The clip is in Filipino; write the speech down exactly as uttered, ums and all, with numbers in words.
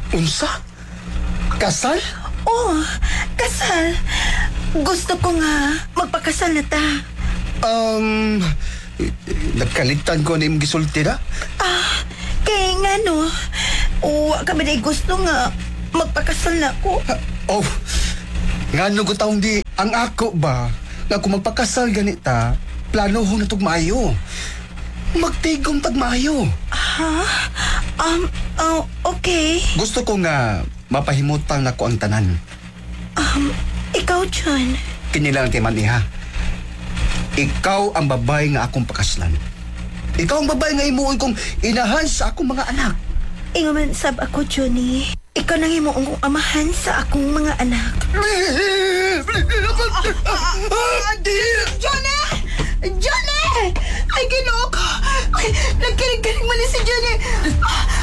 Unsa? Kasal? Oh, kasal. Gusto ko nga magpakasal na ta. Um, nagkalitan ko na yung gisulti na. Ah, kay nga no. O, kami na gusto nga magpakasal na ko. Oh, nga nung ko taong di, ang ako ba, nga kung magpakasal ganita, plano ho na itong maayo. Magtigong pag maayo. Ha? Um, oh, okay. Gusto ko nga mapahimutang na ko ang tanan. Um, ikaw, John. Kinilang timan iha. Ikaw ang babae nga akong pakaslan. Ikaw ang babae nga imuoy kong inahan sa akong mga anak. Ingaman sab ako, Johnny. Ikaw nang himuong kong amahan sa akong mga anak. Johnny! Johnny! Ay, ginoo ko! Ay, nagkilig-kilig man si Johnny! Ah,